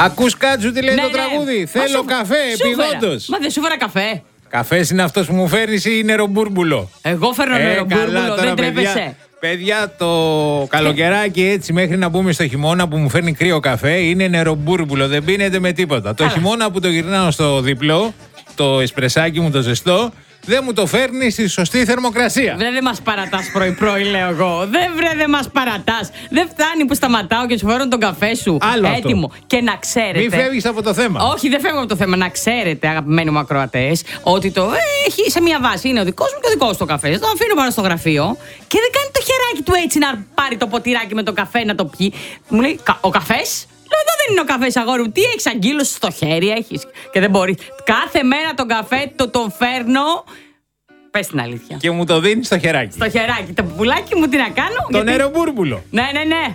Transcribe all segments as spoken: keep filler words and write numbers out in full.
Ακούς Κάτσου τι λέει Ναι, το ναι. τραγούδι? Θέλω σου- καφέ, σου φέρα. επιγόντως. Μα δεν σου φέρα καφέ. Καφές είναι αυτός που μου φέρνεις ή νερομπούρμπουλο? Εγώ φέρνω Ε, νερομπούρμπουλο, καλά, δεν τώρα, τρέπεσαι. παιδιά, παιδιά, το καλοκαιράκι έτσι μέχρι να μπούμε στο χειμώνα που μου φέρνει κρύο καφέ είναι νερομπούρμπουλο, δεν πίνεται με τίποτα. Το Καλά. χειμώνα που το γυρνάω στο διπλό, το εσπρεσάκι μου το ζεστό, δεν μου το φέρνει στη σωστή θερμοκρασία. Βρε, δεν μας παρατάς πρωί-πρωί, λέω εγώ. Δεν βρε, δεν μας παρατάς. Δεν φτάνει που σταματάω και σου φέρω τον καφέ σου. Άλλο αυτό. Έτοιμο. Και να ξέρετε. Μη φεύγεις από το θέμα. Όχι, δεν φεύγω από το θέμα. Να ξέρετε, αγαπημένοι μου ακροατές, ότι το ε, έχει σε μία βάση. Είναι ο δικός μου και ο δικός του το καφέ. Το αφήνω πάνω στο γραφείο και δεν κάνει το χεράκι του έτσι να πάρει το ποτηράκι με το καφέ να το πιει. Μου λέει, «Κα- ο καφές?» Λέω, εδώ δεν είναι ο καφές, αγόρι μου. Τι έχεις, αγκύλωση στο χέρι έχεις? Και δεν μπορεί. Κάθε μέρα τον καφέ το τον φέρνω. Πες την αλήθεια. Και μου το δίνει στο χεράκι. Στο χεράκι. Το πουλάκι μου τι να κάνω? Το γιατί- νερομπούρμπουλο. Ναι, ναι, ναι.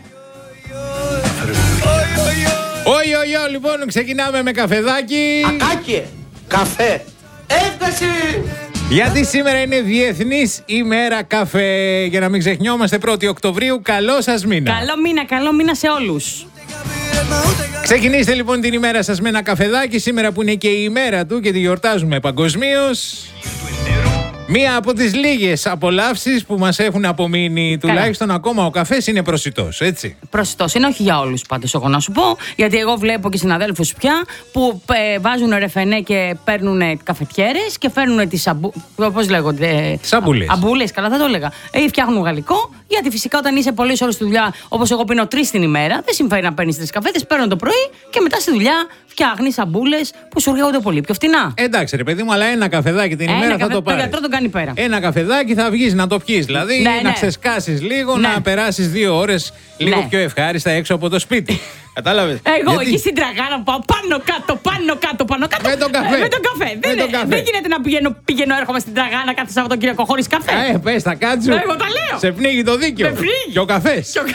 Oi, oi, oi, λοιπόν, ξεκινάμε με καφεδάκι. Ακάκιε, καφέ, έφτασε! Γιατί σήμερα είναι Διεθνής ημέρα καφέ. Για να μην ξεχνιόμαστε, πρώτη Οκτωβρίου. Καλό σας μήνα. Καλό μήνα, καλό μήνα σε όλους. Ξεκινήστε λοιπόν την ημέρα σας με ένα καφεδάκι. Σήμερα που είναι και η ημέρα του και τη γιορτάζουμε παγκοσμίως. Μία από τις λίγες απολαύσεις που μας έχουν απομείνει. Καλά. Τουλάχιστον ακόμα ο καφές είναι προσιτός, έτσι. Προσιτός είναι, όχι για όλους πάντως, εγώ να σου πω. Γιατί εγώ βλέπω και συναδέλφους πια που ε, βάζουν ρεφενέ και παίρνουν καφετιέρες και φέρνουν τις αμπού... πώς λέγονται? Τις αμπούλες. Α, αμπούλες, καλά θα το έλεγα. Ε, φτιάχνουν γαλλικό, γιατί φυσικά όταν είσαι πολλές ώρες στη δουλειά, όπως εγώ πίνω τρεις την ημέρα, δεν συμφέρει να παίρνεις τρεις καφέδες, παίρνω το πρωί και μετά στη δουλειά φτιάχνεις αμπούλες που σου έρχονται πολύ πιο φτηνά. Εντάξει, ρε παιδί μου, αλλά ένα καφεδάκι την Ένα ημέρα θα καφέ- το το πάρεις. γιατρό τον κάνει πέρα. Ένα καφεδάκι θα βγεις να το πιείς. Δηλαδή Ναι, να ναι. ξεσκάσεις λίγο, Ναι. να περάσεις δύο ώρες λίγο Ναι. πιο ευχάριστα έξω από το σπίτι. Κατάλαβες? Εγώ Γιατί- εκεί στην τραγάνα πάω πάνω κάτω, πάνω κάτω, πάνω κάτω. Με τον καφέ. Ε, με τον καφέ. Με δεν, τον καφέ. δεν γίνεται να πηγαίνω, πηγαίνω έρχομαι στην τραγάνα κάθε Σαββατοκύριακο χωρίς καφέ. Ε, πες, θα κάτσου. Ναι, εγώ τα λέω. Σε πνίγει το δίκιο. Με πνίγει. Και ο καφές. Και ο-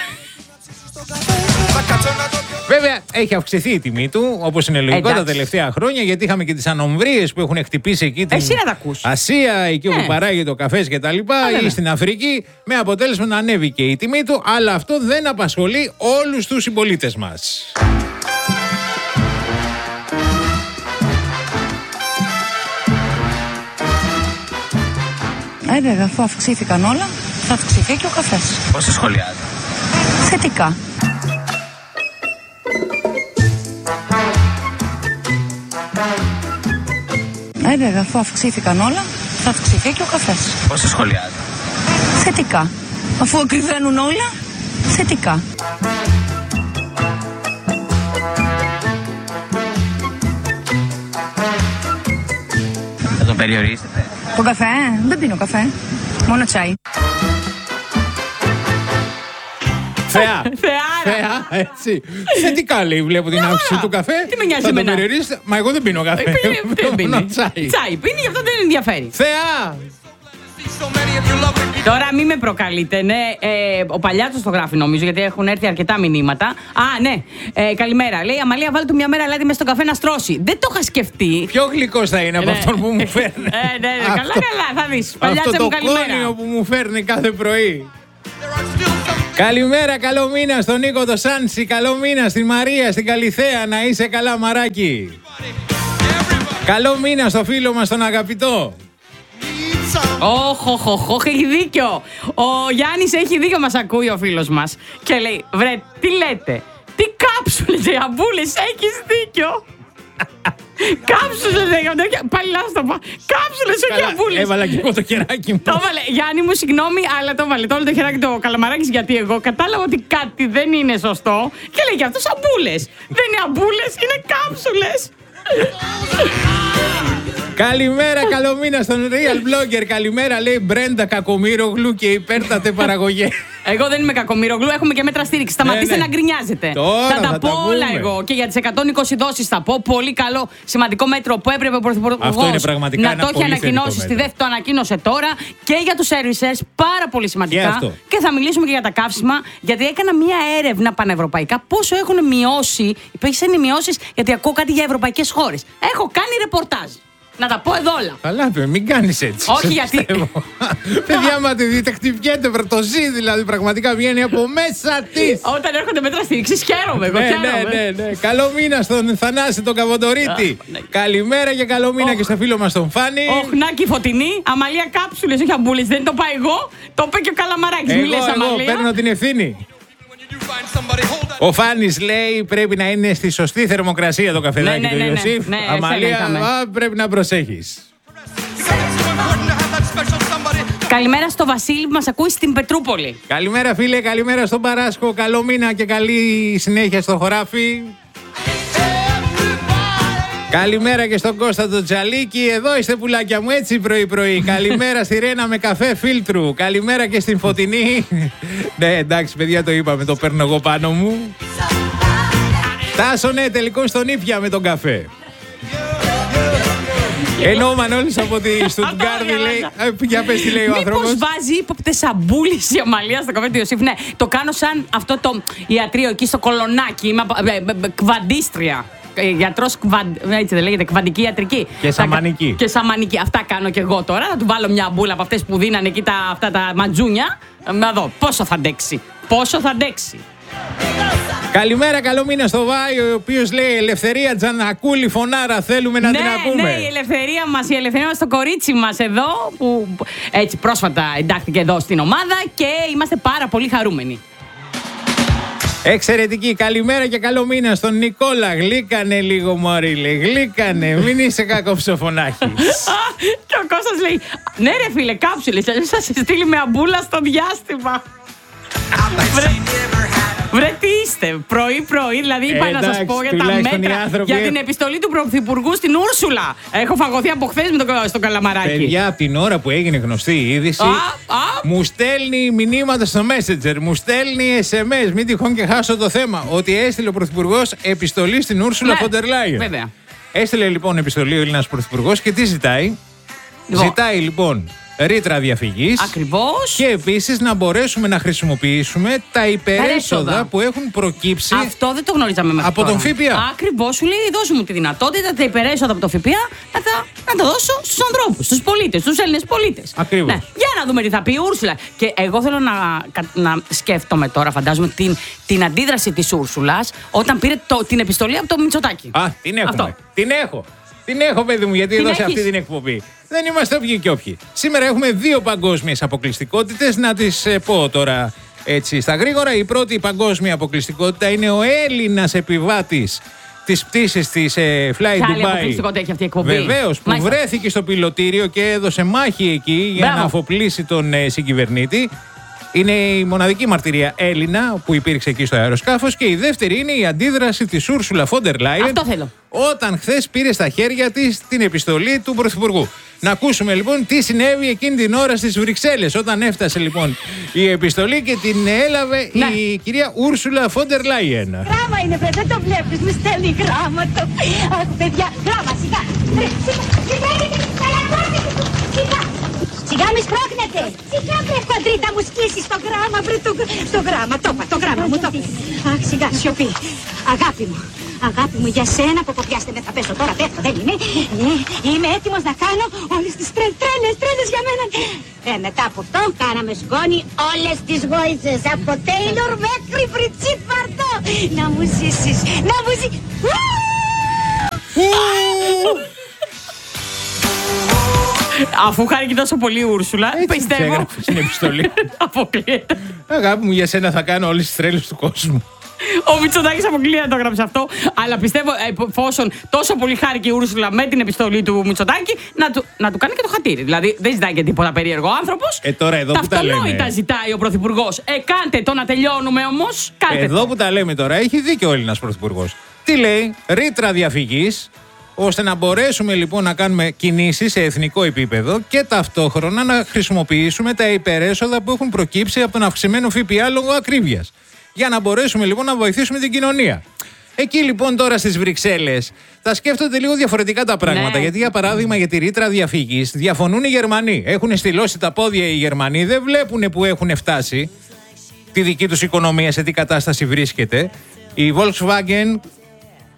Βέβαια, έχει αυξηθεί η τιμή του, όπως είναι λογικό Εντάξει. τα τελευταία χρόνια, γιατί είχαμε και τις ανομβρίες που έχουν χτυπήσει εκεί την Εσύ να τα ακούς. Ασία, εκεί Ναι. όπου παράγεται ο καφές και τα λοιπά, βέβαια. ή στην Αφρική, με αποτέλεσμα να ανέβηκε η τιμή του, αλλά αυτό δεν απασχολεί όλους τους συμπολίτες μας. Ε, βέβαια, αφού αυξήθηκαν όλα, θα αυξηθεί και ο καφές. Πώς το σχολιάζετε? Θετικά. Ε, βέβαια, αφού αυξήθηκαν όλα, θα αυξηθεί και ο καφές. Πώς το σχολιάζετε? Θετικά. Αφού ακριβένουν όλα, θετικά. Θα τον περιορίσετε? Το καφέ, ε, δεν πίνω καφέ. Μόνο τσάι. Θεά. Θεάρα. Θεά, έτσι. Θετικά λέει, βλέπω την αύξηση του καφέ. Τι με νοιάζει Θα το εμένα. περιορίσετε. Μα εγώ δεν πίνω καφέ. Ε, πίνει- Πίνω Δεν πίνει. τσάι. Τσάι πίνει, γι' αυτό δεν ενδιαφέρει. Θεά. Τώρα μην με προκαλείτε, ναι. Ε, ο Παλιάτσος το γράφει νομίζω, γιατί έχουν έρθει αρκετά μηνύματα. Α, ναι. Ε, καλημέρα. Λέει, Αμαλία, βάλε του μια μέρα αλάτι μες στο καφέ να στρώσει. Δεν το είχα σκεφτεί. Πιο γλυκός θα είναι από Ναι. αυτόν που μου φέρνει. Ε, ναι, ναι, καλά, Αυτό- καλά, θα δεις. Αυτό Παλιάτσα το μου, καλημέρα. κόνιο που μου φέρνει κάθε πρωί. Καλημέρα, καλό μήνα στον Νίκο το Σάντσι. Καλό μήνα στην Μαρία, στην Καλιθέα. Να είσαι καλά, μαράκι. Καλό μήνα στο φίλο μας τον αγαπητό. Όχ, όχ, όχ, όχ, έχει δίκιο. Ο Γιάννης έχει δίκιο, μας ακούει ο φίλος μας. Και λέει, βρε, τι λέτε. Τι κάψουλες, οι αμπούλες, έχεις δίκιο. Κάψουλες, λέει, πάλι λάθος το πάω. Κάψουλες, όχι Καλά, αμπούλες. έβαλα και εγώ το χεράκι μου. Το έβαλε. Γιάννη μου, συγγνώμη, αλλά το έβαλε. Το έβαλε το χεράκι του Καλαμαράκης, γιατί εγώ κατάλαβα ότι κάτι δεν είναι σωστό. Και λέει και αυτός αμπούλες. Δεν είναι αμπούλες, είναι κάψουλες. Καλημέρα, καλό μήνα στον Real Blogger. Καλημέρα, λέει Μπρέντα Κακομοίρογλου και υπέρτατε παραγωγέ. Εγώ δεν είμαι κακομοίρογλου, έχουμε και μέτρα στήριξη. Σταματήστε Ναι, ναι. να γκρινιάζετε. Τώρα θα τα θα πω τα όλα πούμε. εγώ. Και για τις εκατόν είκοσι δόσεις θα πω. Πολύ καλό, σημαντικό μέτρο που έπρεπε ο Αυτό είναι Πρωθυπουργός πραγματικά να ένα το έχει πολύ ανακοινώσει. θετικό Στη μέτρο. ΔΕΘ το ανακοίνωσε τώρα. Και για τους servicers, πάρα πολύ Και σημαντικά. αυτό. Και θα μιλήσουμε και για τα καύσιμα. Γιατί έκανα μία έρευνα πανευρωπαϊκά πόσο έχουν μειώσει. Υπήρξαν οι μειώσεις, γιατί ακούω κάτι για ευρωπαϊκές χώρες. Έχω κάνει ρεπορτάζ. να τα πω εδώ όλα. Καλά, μην κάνεις έτσι. Όχι, γιατί. Παιδιά, μα τη δείτε, χτυπιέται το ζει, δηλαδή πραγματικά βγαίνει από μέσα τη. Όταν έρχονται μέτρα στήριξης, χαίρομαι. Εγώ Ναι, χαίρομαι. ναι, ναι, ναι. Καλό μήνα στον Θανάση τον Καβοντορίτη. Ναι. Καλημέρα και καλό μήνα και στο φίλο μας τον Φάνη. Οχνάκι φωτεινή, Αμαλία κάψουλες, όχι αμπούλες. Δεν το πάει εγώ, το είπε και ο Καλαμαράκης. Μη λες, Εγώ, εγώ Αμαλία. παίρνω την ευθύνη. Ο Φάνης λέει πρέπει να είναι στη σωστή θερμοκρασία το καφεδάκι Ναι, ναι, του ναι, ναι. Ιωσήφ. Ναι, εσένα Αμαλία, είχαμε. α, πρέπει να προσέχεις. Καλημέρα στο Βασίλη που μας ακούει στην Πετρούπολη. Καλημέρα φίλε, καλημέρα στον Παράσκο. Καλό μήνα και καλή συνέχεια στο χωράφι. Καλημέρα και στον Κώστα τον Τζαλίκη. Εδώ είστε πουλάκια μου, έτσι πρωί πρωί. Καλημέρα στη Ρένα με καφέ φίλτρου. Καλημέρα και στην Φωτεινή. Ναι, εντάξει παιδιά, το είπαμε, το παίρνω εγώ πάνω μου. Τάσο, ναι, τελικώς στον Ήπια με τον καφέ. Ενώ ο Μανώλης από τη Στουτγκάρδη λέει. ε, Για πες τι λέει ο άνθρωπος. Μήπως βάζει ύποπτες σαμπούλες η Αμαλία στο καφέ του Ιωσήφ. Ναι, το κάνω σαν αυτό το ιατρείο εκεί στο Κολονάκι. Είμαι απο- ε, ε, ε, κβαντίστρια. Γιατρός κβαντ... έτσι δεν λέγεται, κβαντική ιατρική. Και Θα κα- σαμανική. Και σαμανική. Αυτά κάνω κι εγώ τώρα. Θα του βάλω μια μπούλα από αυτές που δίνανε εκεί τα, αυτά τα ματζούνια. Ε, Να δω πόσο θα αντέξει. Πόσο θα αντέξει. Καλημέρα, καλό μήνα στο Βάη, ο οποίος λέει Ελευθερία Τζανακούλη, φωνάρα, θέλουμε να ναι, την ακούμε. ναι, η ελευθερία μας, η ελευθερία μας στο κορίτσι μας εδώ, που έτσι πρόσφατα εντάχθηκε εδώ στην ομάδα και είμαστε πάρα πολύ χαρούμενοι. Εξαιρετική. Καλημέρα και καλό μήνα στον Νικόλα. Γλύκανε λίγο, μωρή, λέει. Γλύκανε. Μην είσαι κακοψοφωνάχη. Και ο Κώστας λέει, ναι ρε φίλε, κάψουλες, αλλιώς θα σε στείλει με αμπούλα στο διάστημα. Βρε, βρε τι είστε, πρωί-πρωί, δηλαδή είπα Ε, να σας εντάξει, πω για τα τουλάχιστον οι μέτρα, άνθρωποι- για την επιστολή του Πρωθυπουργού στην Ούρσουλα. Έχω φαγωθεί από χθες με τον, στον Καλαμαράκι. Παιδιά, από την ώρα που έγινε γνωστή η είδηση, Α, α. μου στέλνει μηνύματα στο Messenger, μου στέλνει ες εμ ες. Μην τυχόν και χάσω το θέμα. Ότι έστειλε ο Πρωθυπουργός επιστολή στην Ούρσουλα Ναι, Φοντερ Λάιεν. βέβαια. Έστειλε λοιπόν επιστολή ο Έλληνας Πρωθυπουργός και τι ζητάει. Λοιπόν. Ζητάει λοιπόν ρήτρα διαφυγής. Ακριβώς. Και επίσης να μπορέσουμε να χρησιμοποιήσουμε τα υπερέσοδα Περέσοδα. που έχουν προκύψει. Αυτό δεν το γνωρίζαμε μέχρι Από τώρα. τον ΦΠΑ. Ακριβώς, σου λέει δώσ' μου τη δυνατότητα τα υπερέσοδα από το ΦΠΑ να τα, να τα δώσω στους ανθρώπους, στους πολίτες, στους Έλληνες πολίτες. Ακριβώς. Ναι, για να δούμε τι θα πει η Ούρσουλα. Και εγώ θέλω να, να σκέφτομαι τώρα, φαντάζομαι, την, την αντίδραση της Ούρσουλας όταν πήρε το, την επιστολή από το Μητσοτάκη. Α, την έχουμε. Αυτό. Την έχω. Την έχω, παιδί μου, γιατί Την εδώ σε αυτή έχεις? την εκπομπή. Δεν είμαστε όποιοι και όποιοι. Σήμερα έχουμε δύο παγκόσμιες αποκλειστικότητες. Να τις ε, πω τώρα έτσι στα γρήγορα. Η πρώτη παγκόσμια αποκλειστικότητα είναι ο Έλληνας επιβάτης της πτήσης της ε, Fly Ποια άλλη Dubai. αποκλειστικότητα έχει αυτή η εκπομπή. Βεβαίως, που Μάλιστα. βρέθηκε στο πιλωτήριο και έδωσε μάχη εκεί για Μπράβο. να αφοπλίσει τον ε, συγκυβερνήτη. Είναι η μοναδική μαρτυρία Έλληνα που υπήρξε εκεί στο αεροσκάφος. Και η δεύτερη είναι η αντίδραση της Ούρσουλα Φόντερ Λάιεν. Αυτό θέλω. Όταν χθες πήρε στα χέρια της την επιστολή του Πρωθυπουργού. Να ακούσουμε λοιπόν τι συνέβη εκείνη την ώρα στις Βρυξέλλες. Όταν έφτασε λοιπόν η επιστολή και την έλαβε Ναι. η κυρία Ούρσουλα Φόντερ Λάιεν. Γράμμα είναι, βρε, δεν το βλέπεις, μου στέλνει γράμματα. Αχ, παιδιά, γράμμα, σιγά. Βρε, σιγά, σιγά, σιγά. Σιγά μη σπρώχνετε. Σιγά, βρε, κοντρίτα μου σκίσεις το γράμμα, βρε, το, στο γράμμα, το είπα, το γράμμα μου, το είπα. Αχ, σιγά, σιωπή. Αγάπη μου, αγάπη μου, για σένα που κοπιάστε με θα πέσω τώρα, πέφτω, δεν είναι. Ε, είμαι έτοιμος να κάνω όλες τις τρε, τρέλες, τρέλες για μένα. Ε, μετά από αυτό κάναμε σκόνη όλες τις γόητσες, από Τέιλορ μέχρι Μπριτσίτ Βαρτό. Να μου ζήσεις, να μου ζήσεις. Αφού χάρηκε τόσο πολύ η Ούρσουλα, Έτσι της πιστεύω. έγραφε στην επιστολή. Αποκλείεται. Αγάπη μου, για σένα θα κάνω όλες τις τρέλες του κόσμου. Ο Μητσοτάκης αποκλείεται να το έγραψε αυτό. Αλλά πιστεύω, εφόσον τόσο πολύ χάρηκε η Ούρσουλα με την επιστολή του Μητσοτάκη, να του, να του κάνει και το χατήρι. Δηλαδή δεν ζητάει και τίποτα περίεργο άνθρωπος. Ε, τώρα εδώ που τα λέμε. Ταυτονόητα ζητάει ο Πρωθυπουργός. Ε, κάντε το να τελειώνουμε όμως. Κάντε Εδώ το. που τα λέμε τώρα, έχει δίκιο ο Έλληνας Πρωθυπουργός. Τι λέει, ρήτρα διαφυγής, ώστε να μπορέσουμε λοιπόν να κάνουμε κινήσεις σε εθνικό επίπεδο και ταυτόχρονα να χρησιμοποιήσουμε τα υπερέσοδα που έχουν προκύψει από τον αυξημένο ΦΠΑ λόγω ακρίβειας. Για να μπορέσουμε λοιπόν να βοηθήσουμε την κοινωνία. Εκεί λοιπόν τώρα στις Βρυξέλλες τα σκέφτονται λίγο διαφορετικά τα πράγματα. Ναι. Γιατί για παράδειγμα για τη ρήτρα διαφυγής διαφωνούν οι Γερμανοί. Έχουν στυλώσει τα πόδια οι Γερμανοί, δεν βλέπουν που έχουν φτάσει, τη δική τους οικονομία σε τι κατάσταση βρίσκεται. Η Volkswagen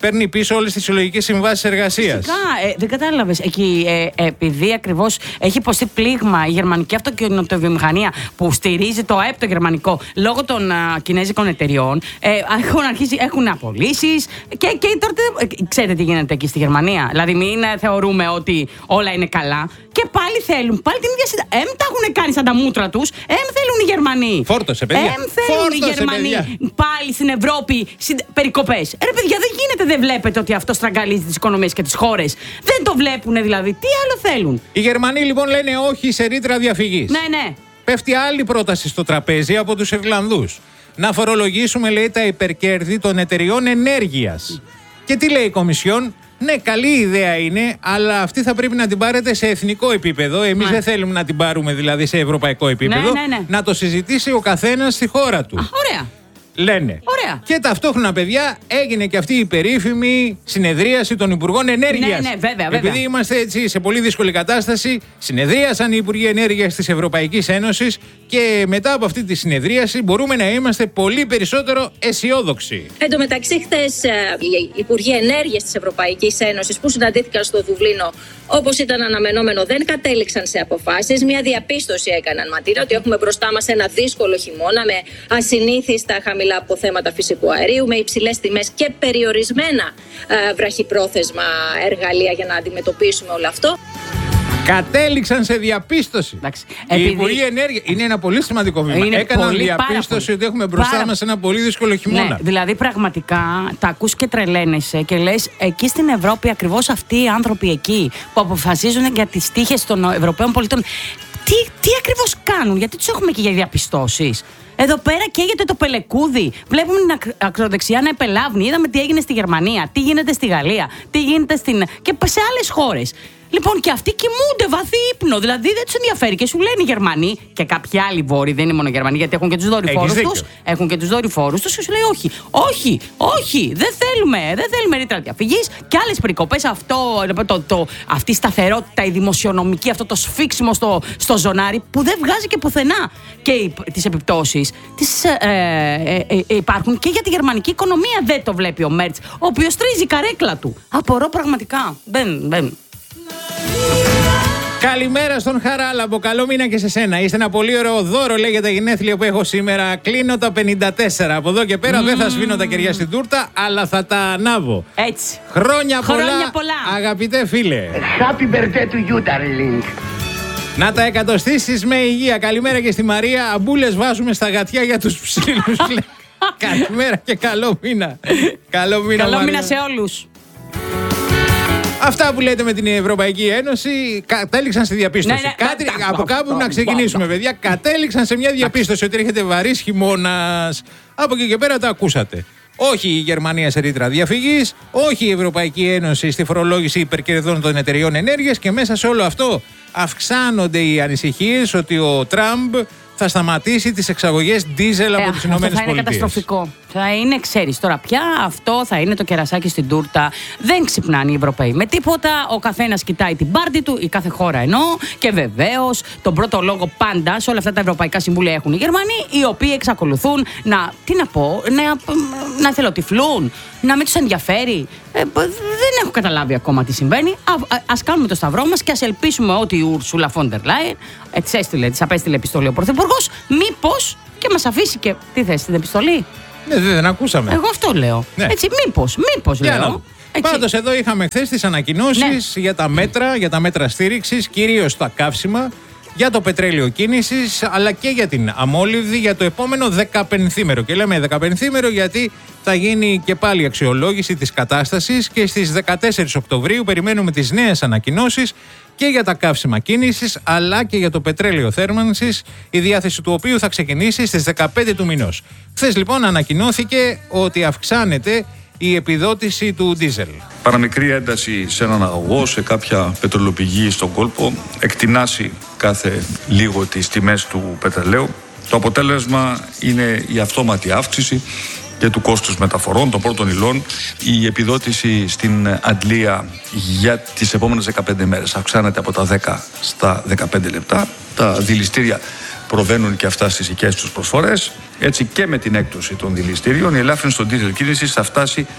παίρνει πίσω όλες τις συλλογικές συμβάσεις εργασίας. Φυσικά, ε, δεν κατάλαβες. Εκεί, ε, επειδή ακριβώς έχει υποστεί πλήγμα η γερμανική αυτοκινητοβιομηχανία που στηρίζει το ΑΕΠ το γερμανικό λόγω των α, κινέζικων εταιριών, ε, έχουν αρχίσει, έχουν απολύσεις και, και τώρα ε, ξέρετε τι γίνεται εκεί στη Γερμανία. Δηλαδή, μην ε, θεωρούμε ότι όλα είναι καλά. Και πάλι θέλουν, πάλι την ίδια συνταγή. Εμ τα έχουν κάνει σαν τα μούτρα τους. Εμ θέλουν οι Γερμανοί. Φόρτωσε, παιδιά. Εμ θέλουν Φόρτωσε, οι Γερμανοί παιδιά. πάλι στην Ευρώπη συντα... περικοπές. Ρε παιδιά, δεν γίνεται, δεν βλέπετε ότι αυτό στραγγαλίζει τις οικονομίες και τις χώρες. Δεν το βλέπουν δηλαδή. Τι άλλο θέλουν. Οι Γερμανοί λοιπόν λένε όχι σε ρήτρα διαφυγής. Ναι, ναι. Πέφτει άλλη πρόταση στο τραπέζι από τους Ιρλανδούς. Να φορολογήσουμε, λέει, τα υπερκέρδη των εταιριών ενέργειας. Και τι λέει η Κομισιόν? Ναι, καλή ιδέα είναι, αλλά αυτή θα πρέπει να την πάρετε σε εθνικό επίπεδο. Εμείς ναι. δεν θέλουμε να την πάρουμε δηλαδή σε ευρωπαϊκό επίπεδο. Ναι, ναι, ναι. Να το συζητήσει ο καθένας στη χώρα του. Α, ωραία. Λένε. Ωραία. Και ταυτόχρονα, παιδιά, έγινε και αυτή η περίφημη συνεδρίαση των Υπουργών Ενέργειας. Ναι, ναι, βέβαια, βέβαια. Επειδή είμαστε έτσι σε πολύ δύσκολη κατάσταση, συνεδρίασαν οι Υπουργοί Ενέργειας της Ευρωπαϊκής Ένωσης και μετά από αυτή τη συνεδρίαση μπορούμε να είμαστε πολύ περισσότερο αισιόδοξοι. Εν τω μεταξύ, χθες οι Υπουργοί Ενέργειας της Ευρωπαϊκής Ένωσης που συναντήθηκαν στο Δουβλίνο, όπως ήταν αναμενόμενο, δεν κατέληξαν σε αποφάσεις. Μια διαπίστωση έκαναν, Ματίνα, ότι έχουμε μπροστά μας ένα δύσκολο χειμώνα με ασυνήθιστα χαμηλά αποθέματα φυσικού αερίου, με υψηλές τιμές και περιορισμένα ε, βραχυπρόθεσμα εργαλεία για να αντιμετωπίσουμε όλο αυτό. Κατέληξαν σε διαπίστωση. Εντάξει, Οι επειδή... Υπουργοί Ενέργεια είναι ένα πολύ σημαντικό βήμα. Είναι Έκαναν πολύ, διαπίστωση ότι έχουμε μπροστά πάρα... μας ένα πολύ δύσκολο χειμώνα. Ναι, δηλαδή πραγματικά τα ακούς και τρελαίνεσαι και λες εκεί στην Ευρώπη ακριβώς αυτοί οι άνθρωποι εκεί που αποφασίζουν για τις τύχες των Ευρωπαίων πολιτών, τι, τι ακριβώς κάνουν, γιατί τους έχουμε και για διαπιστώσεις. Εδώ πέρα καίγεται το πελεκούδι. Βλέπουμε την ακροδεξιά να επελάβνει. Είδαμε τι έγινε στη Γερμανία, τι γίνεται στη Γαλλία, τι γίνεται στην... και σε άλλες χώρες. Λοιπόν, και αυτοί κοιμούνται βαθύ ύπνο. Δηλαδή δεν τους ενδιαφέρει. Και σου λένε οι Γερμανοί και κάποιοι άλλοι βόρειοι, δεν είναι μόνο οι Γερμανοί, γιατί έχουν και τους δορυφόρους τους. Έχουν και τους δορυφόρους τους και σου λέει όχι, όχι, όχι, δεν θέλουμε, δεν θέλουμε ρήτρα διαφυγής και άλλες περικοπές. Αυτό, το, το, αυτή η σταθερότητα, η δημοσιονομική, αυτό το σφίξιμο στο, στο ζωνάρι που δεν βγάζει και πουθενά. Και τις επιπτώσεις τις, ε, ε, ε, υπάρχουν και για τη γερμανική οικονομία. Δεν το βλέπει ο Μέρτς, ο οποίος τρίζει η καρέκλα του. Απορώ πραγματικά. Δεν, δεν. Καλημέρα στον Χαράλαμπο, καλό μήνα και σε σένα. Είστε ένα πολύ ωραίο δώρο, λέει, για τα γενέθλια που έχω σήμερα. Κλείνω τα πενήντα τέσσερα. Από εδώ και πέρα mm. δεν θα σβήνω τα κεριά στην τούρτα, αλλά θα τα ανάβω. Έτσι. Χρόνια, Χρόνια πολλά, πολλά, αγαπητέ φίλε. Happy birthday to you, darling. Να τα εκατοστήσεις με υγεία. Καλημέρα και στη Μαρία. Αμπούλες βάζουμε στα γατιά για τους ψήλους. Καλημέρα και καλό μήνα. Καλό μήνα, καλό Μαρία. μήνα σε όλους. Αυτά που λέτε με την Ευρωπαϊκή Ένωση κατέληξαν στη διαπίστωση. Ναι, ναι, Κάτι, ναι, από κάπου να ξεκινήσουμε, παιδιά. Κατέληξαν σε μια διαπίστωση ότι έρχεται βαρύς χειμώνας. Από εκεί και πέρα τα ακούσατε. Όχι η Γερμανία σε ρήτρα διαφυγής, όχι η Ευρωπαϊκή Ένωση στη φορολόγηση υπερκερδών των εταιριών ενέργειας και μέσα σε όλο αυτό αυξάνονται οι ανησυχίες ότι ο Τραμπ θα σταματήσει τις εξαγωγές ντίζελ από ε, τις Ηνωμένες Αυτό θα είναι Πολιτείες. καταστροφικό. Θα είναι, ξέρεις τώρα πια, αυτό θα είναι το κερασάκι στην τούρτα. Δεν ξυπνάνε οι Ευρωπαίοι με τίποτα. Ο καθένας κοιτάει την πάρτη του, η κάθε χώρα εννοώ. Και βεβαίως τον πρώτο λόγο πάντα σε όλα αυτά τα ευρωπαϊκά συμβούλια έχουν οι Γερμανοί, οι οποίοι εξακολουθούν να, τι να πω, να, να θελοτυφλούν, να μην τους ενδιαφέρει. Ε, δεν έχω καταλάβει ακόμα τι συμβαίνει. Α, ας κάνουμε το σταυρό μας και ας ελπίσουμε ότι η Ούρσουλα Φόντερ Λάιεν της έστειλε, της απέστειλε επιστολή ο Πρωθυπουργός, μήπως και μας αφήσει και. Τι θες, την επιστολή? Ναι, δεν, δεν ακούσαμε. Εγώ αυτό λέω. Ναι. Έτσι, μήπως, μήπως λέω. Πάντως εδώ είχαμε χθες τις ανακοινώσεις ναι. για τα μέτρα, για τα μέτρα στήριξης, κυρίως τα καύσιμα, για το πετρέλαιο κίνησης, αλλά και για την αμόλυβδη για το επόμενο δεκαπενθήμερο. Και λέμε δεκαπενθήμερο γιατί θα γίνει και πάλι αξιολόγηση της κατάστασης και στις δεκατέσσερις Οκτωβρίου περιμένουμε τις νέες ανακοινώσεις και για τα καύσιμα κίνησης αλλά και για το πετρέλαιο θέρμανσης, η διάθεση του οποίου θα ξεκινήσει στις δεκαπέντε του μηνός. Χθες λοιπόν ανακοινώθηκε ότι αυξάνεται η επιδότηση του ντίζελ. Παραμικρή ένταση σε έναν αγωγό, σε κάποια πετρελοπηγή στον κόλπο, εκτινάσει κάθε λίγο τις τιμές του πετρελαίου. Το αποτέλεσμα είναι η αυτόματη αύξηση και του κόστους μεταφορών των πρώτων υλών. Η επιδότηση στην αντλία για τις επόμενες δεκαπέντε μέρες αυξάνεται από τα δέκα στα δεκαπέντε λεπτά. Τα δηληστήρια προβαίνουν και αυτά στις δικές τους προσφορές. Έτσι και με την έκπτωση των δηληστήριων η ελάφρυνση των ντίζελ κίνησης θα φτάσει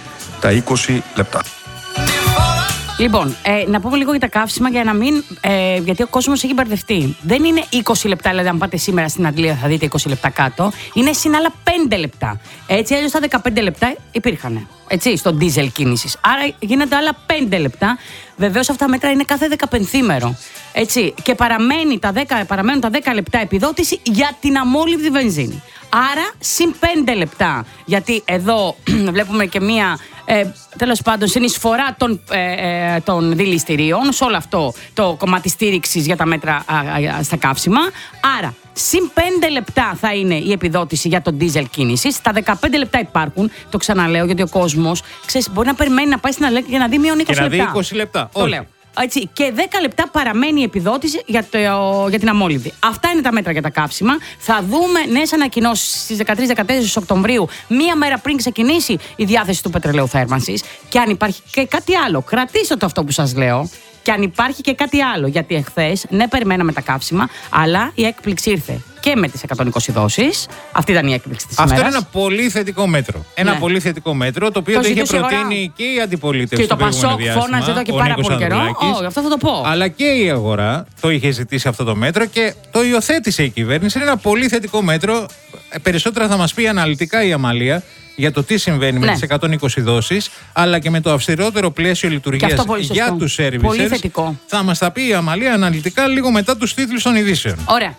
τα είκοσι λεπτά. Λοιπόν, ε, να πούμε λίγο για τα καύσιμα για να μην. Ε, γιατί ο κόσμος έχει μπερδευτεί. Δεν είναι είκοσι λεπτά, δηλαδή, αν πάτε σήμερα στην Αγγλία θα δείτε είκοσι λεπτά κάτω. Είναι συν άλλα πέντε λεπτά. Έτσι, αλλιώς τα δεκαπέντε λεπτά υπήρχαν. Έτσι, στο ντίζελ κίνησης. Άρα γίνονται άλλα πέντε λεπτά. Βεβαίως αυτά τα μέτρα είναι κάθε δεκαπενθήμερο. Έτσι, και παραμένει τα δέκα, παραμένουν τα δέκα λεπτά επιδότηση για την αμόλυβδη βενζίνη. Άρα, συν πέντε λεπτά. Γιατί εδώ βλέπουμε και μία. Ε, τέλος πάντων, συνεισφορά των, ε, ε, των δηληστηρίων σε όλο αυτό το κομμάτι στήριξης για τα μέτρα α, α, στα καύσιμα. Άρα, συν πέντε λεπτά θα είναι η επιδότηση για τον ντίζελ κίνησης. Τα δεκαπέντε λεπτά υπάρχουν. Το ξαναλέω γιατί ο κόσμος ξέρεις, μπορεί να περιμένει να πάει στην Αλέκη για να δει μείον είκοσι λεπτά. Και να δει είκοσι λεπτά. Το λέω. Έτσι, και δέκα λεπτά παραμένει η επιδότηση για, το, για την αμόλυβδη. Αυτά είναι τα μέτρα για τα καύσιμα. Θα δούμε νέες ανακοινώσεις στις δεκατρείς δεκατέσσερις Οκτωβρίου, μία μέρα πριν ξεκινήσει η διάθεση του πετρελαίου θέρμανσης. Και αν υπάρχει και κάτι άλλο, κρατήστε το αυτό που σας λέω. Και αν υπάρχει και κάτι άλλο, γιατί εχθές, ναι, περιμέναμε τα καύσιμα, αλλά η έκπληξη ήρθε και με τις εκατόν είκοσι δόσεις. Αυτή ήταν η έκπληξη της ημέρας. Αυτό ημέρας. είναι ένα πολύ θετικό μέτρο. Ένα ναι. πολύ θετικό μέτρο, το οποίο το, το είχε προτείνει αγορά... και η αντιπολίτευση. Και το Πασόκ φώναζε εδώ και πάρα πολύ καιρό. Oh, αυτό θα το πω. Αλλά και η αγορά το είχε ζητήσει αυτό το μέτρο και το υιοθέτησε η κυβέρνηση. Είναι ένα πολύ θετικό μέτρο. Περισσότερα θα μας πει αναλυτικά η Αμαλία για το τι συμβαίνει ναι. με τις εκατόν είκοσι δόσεις, αλλά και με το αυστηρότερο πλαίσιο λειτουργίας για τους servicers. Θα μας τα πει η Αμαλία αναλυτικά λίγο μετά τους τίτλους των ειδήσεων. Ωραία.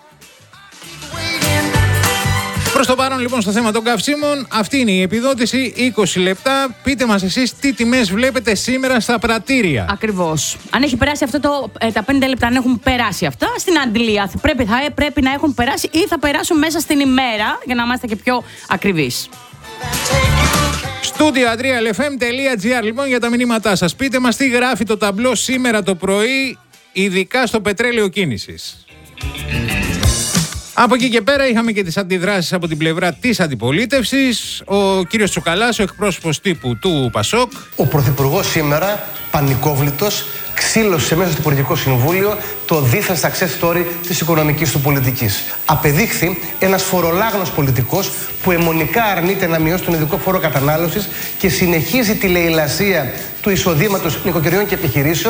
Προς το παρόν λοιπόν στο θέμα των καυσίμων, αυτή είναι η επιδότηση, είκοσι λεπτά. Πείτε μας εσείς τι τιμές βλέπετε σήμερα στα πρατήρια. Ακριβώς. Αν έχει περάσει αυτό το, ε, τα πέντε λεπτά, αν έχουν περάσει αυτά, στην Αντλία πρέπει, θα, ε, πρέπει να έχουν περάσει ή θα περάσουν μέσα στην ημέρα, για να είμαστε και πιο ακριβείς. Στούντιο αντρία ελ εφ εμ τελεία τζι άρ λοιπόν για τα μηνύματά σας. Πείτε μας τι γράφει το ταμπλό σήμερα το πρωί, ειδικά στο πετρέλαιο κίνησης. Από εκεί και πέρα είχαμε και τις αντιδράσεις από την πλευρά της αντιπολίτευσης. Ο κύριος Τσουκαλάς, ο εκπρόσωπος τύπου του Πασόκ. Ο Πρωθυπουργός σήμερα, πανικόβλητος, ξύλωσε μέσα στο Υπουργικό Συμβούλιο το δίθεν success story της οικονομικής του πολιτικής. Απεδείχθη ένας φορολάγνος πολιτικός που αιμονικά αρνείται να μειώσει τον ειδικό φόρο κατανάλωσης και συνεχίζει τη λαιλασία του εισοδήματος νοικοκυριών και επιχειρήσεων.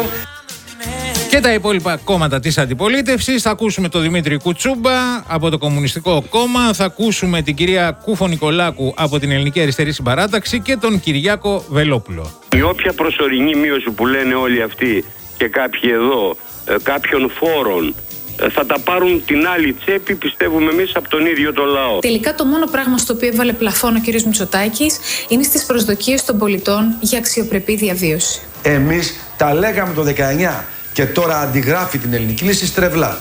Και τα υπόλοιπα κόμματα της αντιπολίτευσης. Θα ακούσουμε τον Δημήτρη Κουτσούμπα από το Κομμουνιστικό Κόμμα. Θα ακούσουμε την κυρία Κούφο Νικολάκου από την Ελληνική Αριστερή Συμπαράταξη και τον Κυριάκο Βελόπουλο. Η όποια προσωρινή μείωση που λένε όλοι αυτοί και κάποιοι εδώ κάποιων φόρων θα τα πάρουν την άλλη τσέπη, πιστεύουμε εμείς, από τον ίδιο τον λαό. Τελικά το μόνο πράγμα στο οποίο έβαλε πλαφόν ο κ. Μητσοτάκης είναι στις προσδοκίες των πολιτών για αξιοπρεπή διαβίωση. Εμείς τα λέγαμε το δεκαεννιά. Και τώρα αντιγράφει την ελληνική λύση στρεβλά.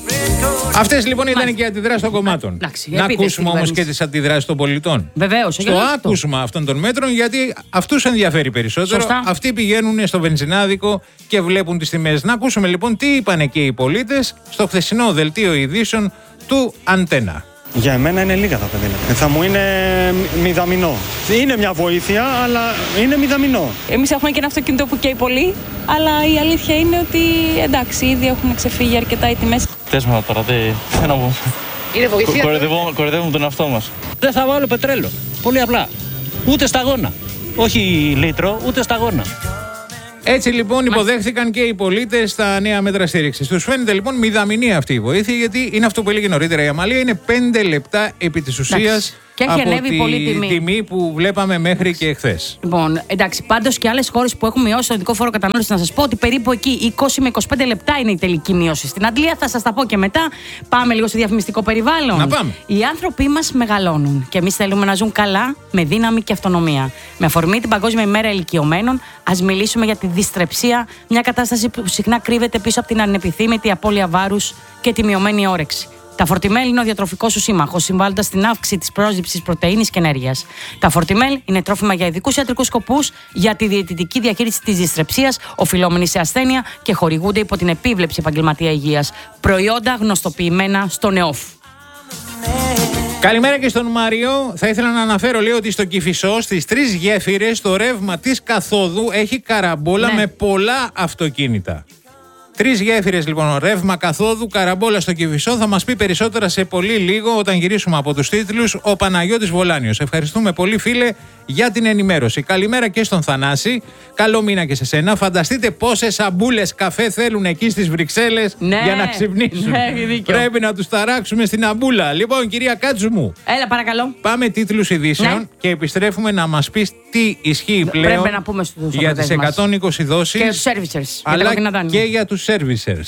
Αυτές λοιπόν ήταν Μάλιστα. και οι αντιδράσεις των κομμάτων. Άξι, να ακούσουμε όμως και τις αντιδράσεις των πολιτών. Βεβαίως. Στο άκουσμα αυτών των μέτρων, γιατί αυτούς ενδιαφέρει περισσότερο. Σωστά. Αυτοί πηγαίνουν στο βενζινάδικο και βλέπουν τις τιμές. Να ακούσουμε λοιπόν τι είπανε και οι πολίτες στο χθεσινό δελτίο ειδήσεων του Αντένα. Για εμένα είναι λίγα τα πενήντα. Θα μου είναι μηδαμινό. Είναι μια βοήθεια, αλλά είναι μηδαμινό. Εμείς έχουμε και ένα αυτοκίνητο που καίει πολύ, αλλά η αλήθεια είναι ότι εντάξει, ήδη έχουν ξεφύγει αρκετά οι τιμές. Πες μου τώρα, τι να πω. Είναι βοήθεια. Κοροϊδεύουμε τον εαυτό μας. Δεν θα βάλω πετρέλαιο. Πολύ απλά. Ούτε σταγόνα. Όχι λίτρο, ούτε σταγόνα. Έτσι λοιπόν υποδέχθηκαν και οι πολίτες τα νέα μέτρα στήριξης. Τους φαίνεται λοιπόν μηδαμινή αυτή η βοήθεια, γιατί είναι αυτό που έλεγε νωρίτερα η Αμαλία, είναι πέντε λεπτά επί της ουσίας. Και έχει από ανέβει τη πολύ τιμή. τιμή που βλέπαμε μέχρι και εχθές. Λοιπόν, εντάξει, πάντως και άλλες χώρες που έχουν μειώσει το ειδικό φόρο κατανάλωσης, να σας πω ότι περίπου εκεί είκοσι με είκοσι πέντε λεπτά είναι η τελική μείωση. Στην Αντλία θα σας τα πω και μετά. Πάμε λίγο στο διαφημιστικό περιβάλλον. Να πάμε. Οι άνθρωποι μας μεγαλώνουν και εμείς θέλουμε να ζουν καλά, με δύναμη και αυτονομία. Με αφορμή την Παγκόσμια ημέρα ηλικιωμένων, ας μιλήσουμε για τη δυστρεψία, μια κατάσταση που συχνά κρύβεται πίσω από την ανεπιθύμητη απώλεια βάρους και τη μειωμένη όρεξη. Τα φορτιμέλ είναι ο διατροφικός σου σύμμαχος, συμβάλλοντας στην αύξηση της πρόσληψης πρωτεΐνης και ενέργειας. Τα φορτιμέλ είναι τρόφιμα για ειδικούς ιατρικούς σκοπούς, για τη διαιτητική διαχείριση της δυστρεψίας, οφειλόμενη σε ασθένεια και χορηγούνται υπό την επίβλεψη επαγγελματία υγείας. Προϊόντα γνωστοποιημένα στο ΝΕΟΦ. Καλημέρα και στον Μάριο. Θα ήθελα να αναφέρω, λέει, ότι στο Κηφισό, στις τρεις γέφυρες, το ρεύμα της καθόδου έχει καραμπόλα ναι. με πολλά αυτοκίνητα. Τρεις γέφυρες λοιπόν, ρεύμα καθόδου, καραμπόλα στο Κηφισό. Θα μας πει περισσότερα σε πολύ λίγο όταν γυρίσουμε από τους τίτλους ο Παναγιώτης Βολάνιος. Ευχαριστούμε πολύ, φίλε, για την ενημέρωση. Καλημέρα και στον Θανάση. Καλό μήνα και σε σένα. Φανταστείτε πόσες αμπούλες καφέ θέλουν εκεί στις Βρυξέλλες ναι, για να ξυπνήσουν. Ναι, πρέπει να τους ταράξουμε στην αμπούλα. Λοιπόν, κυρία Κάτσου μου. Έλα, παρακαλώ. Πάμε τίτλους ειδήσεων ναι. και επιστρέφουμε να μας πεις τι ισχύει πλέον πρέπει να πούμε στους για τις εκατόν είκοσι δόσεις και τους servicers, αλλά για και για τους servicers.